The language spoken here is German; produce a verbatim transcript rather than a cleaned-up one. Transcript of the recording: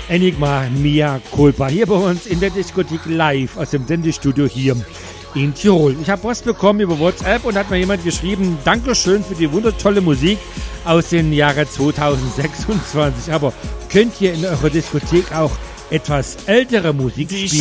Enigma Mea Culpa hier bei uns in der Diskothek live aus dem Sendestudio hier in Tirol. Ich habe Post bekommen über WhatsApp und hat mir jemand geschrieben, Dankeschön für die wundertolle Musik aus dem Jahre zweitausendsechsundzwanzig. Aber könnt ihr in eurer Diskothek auch etwas ältere Musik spielen?